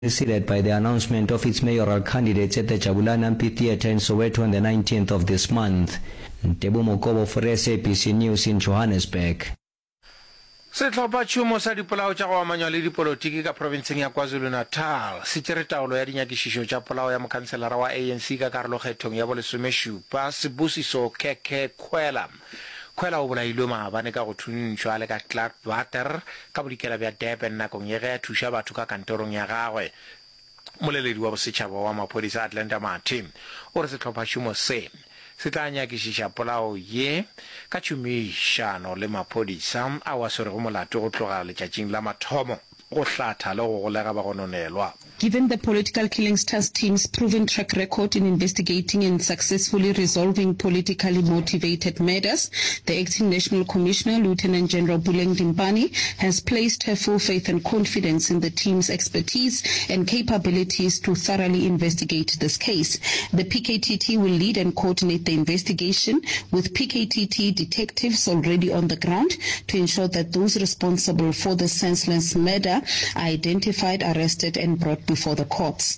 preceded by the announcement of its mayoral candidates at the Jabulani Amphitheatre in Soweto on the 19th of this month. Ntebo Mokobo for SABC News in Johannesburg. Setlhopha tšhomo sa dipolao tša go amanywa le dipolotiki ka provinseng ya KwaZulu-Natal se tšere taolo ya dinyakišišo tša polao ya mokhanselara wa ANC ka karolokgethong ya bolesomešupa Sibusiso Keke Khwela o bolailwe maabane ka go thuntšhwa le ka Clark Water ka bodikela bja Durban nakong ye ge ya thuša batho ka kantorong ya gagwe. Moleledi wa bosetšhaba wa maphodisa Atlanta Martin o re setlhopha tšhomo se tla nyakišiša polao ye ka tšhomišano le maphodisa a wa swere go molato go tloga letšatšing la mathomo go hlatha le go golega ba go nonelwa. Given the political killings task team's proven track record in investigating and successfully resolving politically motivated murders, the acting National Commissioner, Lieutenant General Buleng Dimpani, has placed her full faith and confidence in the team's expertise and capabilities to thoroughly investigate this case. The PKTT will lead and coordinate the investigation with PKTT detectives already on the ground to ensure that those responsible for the senseless murder are identified, arrested and brought before the courts.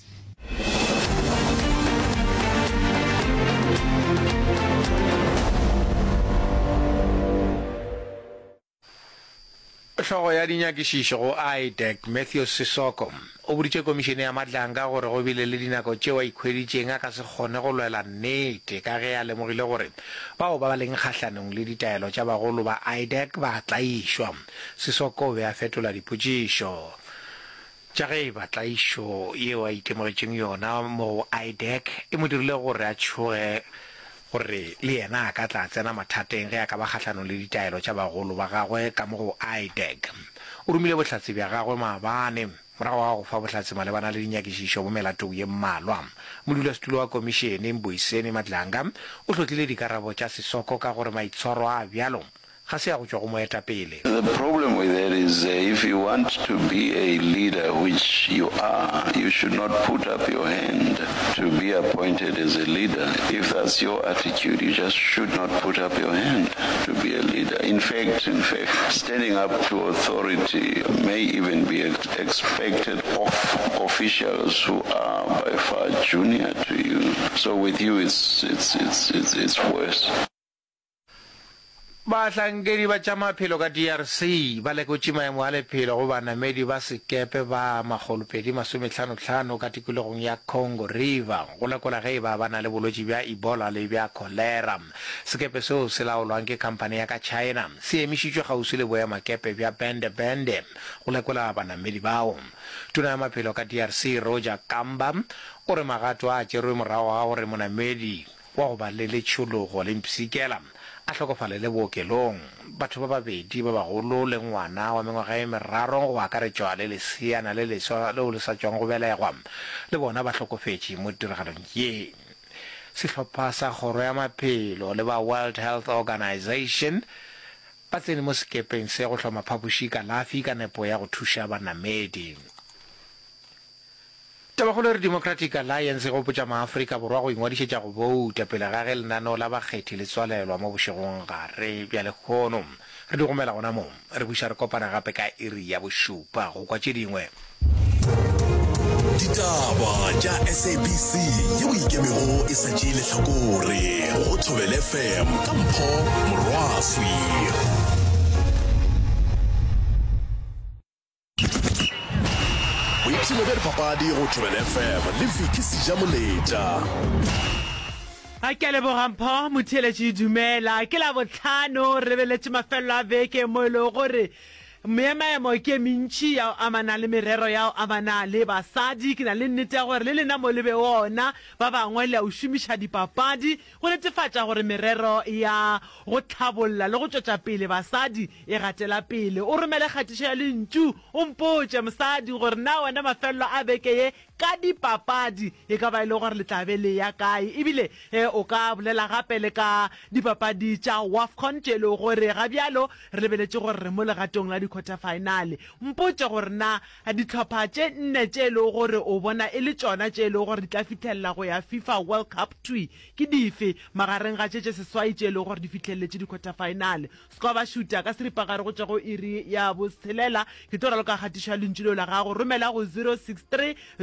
Hlogo ya dinyakišišo go IDEC Matthew Sisoko o boditše komišene ya Matlanga gore go bile le dinako tšeo a ikhweditšeng a ka se kgone go lwela nnete ka ge a lemogile gore bao ba leng kgahlanong le ditaelo tša bagolo ba IDEC ba tlaišwa. Sisoko o be a fetola dipotšišo tša ge batlaišo yeo a itemogetšeng yona mo IDEC e mo dirile gore a tšhoge gore le yena a ka tla tsena mathateng ge a ka ba kgahlanong le ditaelo tša bagolo ba gagwe ka mo go IDEC. O romile bohlatse bja gagwe maabane morago ga go fa bohlatse malebana le dinyakišišo mo melatong ye mmalwa. Modulasetulo wa komišene Mboiseni Matlanga o hlotlile dikarabo tša Sisoko ka gore maitshwaro a bjalo ga se ya go tšwa go moetapele. The problem with that is if you want to be a leader, which you are, you should not put up your hand to be appointed as a leader. If that's your attitude, you just should not put up your hand to be a leader. In fact, standing up to authority may even be expected of officials who are by far junior to you. So with you, it's worse. Batlhankedi ba tša maphelo ka DRC ba lekotše maemo a lephelo go banamedi ba sekepe ba 255 ka tikologong ya Congo River go lekola ge ba na le bolwetši bja Ebola le bja cholera. Sekepe seo se laolwang ke khampane ya ka China se emišitšwe kgauswi le boemakepe bja Bende go lekola banamedi bao. Tona ya maphelo ka DRC Roger Kamba o re magato a tšerwe morago ga gore monamedi wa go ba le letšhologo le mpsikela a hlokofale le bookelong. Batho ba babedi ba bagolo le ngwana wa mengwaga e meraro go akaretšwa le leseana le leswa leo le sa tšwang go belegwa le bona ba hlokofetše mo tiragalong ye. Sehlopha sa kgoro ya maphelo le ba World Health Organization ba tsene mo sekepeng se go hloma phapoši kalafi ka nepo ya go thuša banamedi. Tabagolo re Democratic Alliance go potša maAfrika borwa go ingwadišetša go bouta pele ga ge lenaneo la bakgethi le tswalelwa mo bošegong gare bja lekgono. Re di gomela gona mo re buša re kopana gape ka iri ya bošupa go kwa tše dingwe. Ditaba tša SABC yeo ikemego e sa tšee lehlakore go Thobela FM ka Mpho Morwaswi. Boipshino bja dipapadi go Thobela FM le Viki Sejamoleta. A ke leboga Mpho Motheletši dumela ke la botlhano re beletše mafelo a beke mo e le gore maemo ke mentši ya amana le merero ya amana le basadi ke na le nnete ya gore le lena mo lebe wona ba bangwe le a o šomiša dipapadi go netefatša gore merero ya go tlhabolla le go tšwetša pele basadi e gatela pele. O romele kgatišo ya lentšu o mpotše mosadi gore na wena mafelo a beke ye ka dipapadi e ka ba ile gore le tlabe le ya kae ebile o ka bolela gape le ka dipapadi tša WAFCON tše le gore ga bjalo re lebeletše gore re mo legatong la quarter finale. Mpotse gore na ditlhopha tše nne tše le gore o bona e le tsona tše le gore di tla fitlhelela go ya FIFA World Cup 2 ke dife magareng ga tše seswai tše le gore di fitlheletse di quarter finale. Skoba shooter ka seripagare go tša go iri ya bo 6 ke tora le ka gatiša lentšhilo la gago romela go 063